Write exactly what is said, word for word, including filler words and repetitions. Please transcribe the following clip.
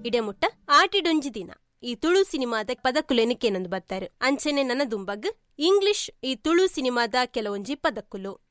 ಇಡೆಮುಟ್ಟ ಆಟಿಡೊಂಜಿ ದಿನ ಈ ತುಳು ಸಿನಿಮಾದ ಪದಕ್ಕುಲು ಎನಕೇನೊಂದು ಬತ್ತಾರೆ ಅಂಚನೆ ನನ್ನ ದುಂಬಗ್ ಇಂಗ್ಲಿಷ್ ಈ ತುಳು ಸಿನಿಮಾದ ಕೆಲವೊಂಜಿ ಪದಕ್ಕುಲು.